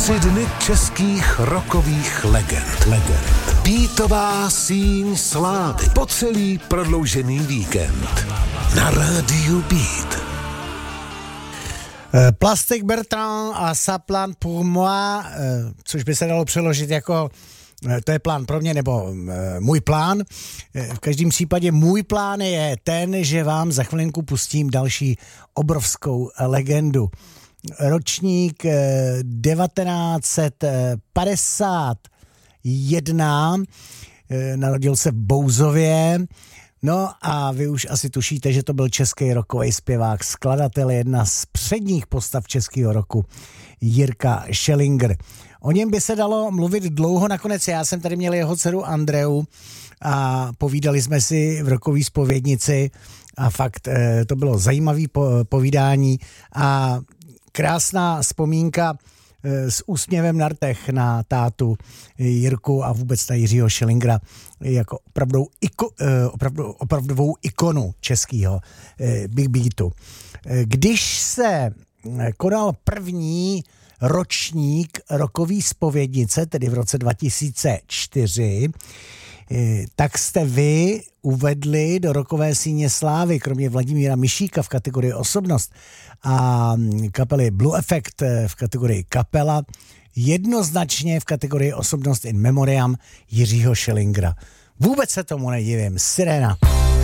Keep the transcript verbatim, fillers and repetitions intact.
Tři dny českých rockových legend. legend. Beatová síň slávy po celý prodloužený víkend na rádiu Beat. Plastic Bertrand a Sa plan pour moi, což by se dalo přeložit jako to je plán pro mě, nebo můj plán. V každém případě můj plán je ten, že vám za chvilinku pustím další obrovskou legendu. Ročník devatenáct set padesát jedna, narodil se v Bouzově, no a vy už asi tušíte, že to byl český rockový zpěvák, skladatel, jedna z předních postav českého roku, Jirka Schellinger. O něm by se dalo mluvit dlouho, nakonec já jsem tady měl jeho dceru Andreu a povídali jsme si v rockové zpovědnici a fakt to bylo zajímavé povídání a krásná vzpomínka s úsměvem na rtech na tátu Jirku a vůbec na Jiřího Schellingera jako opravdou iko, opravdu, opravdovou ikonu českého big beatu. Když se konal první ročník rockový zpovědnice, tedy v roce dva tisíce čtyři, tak jste vy uvedli do rockové síně slávy, kromě Vladimíra Mišíka v kategorii osobnost a kapely Blue Effect v kategorii kapela, jednoznačně v kategorii osobnost in memoriam Jiřího Schellingera. Vůbec se tomu nedivím. Sirena.